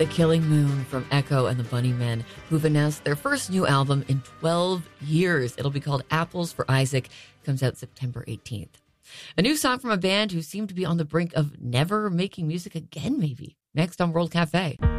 The Killing Moon from Echo and the Bunnymen, who've announced their first new album in 12 years. It'll be called Apples for Isaac. Comes out September 18th. A new song from a band who seem to be on the brink of never making music again, maybe. Next on World Cafe.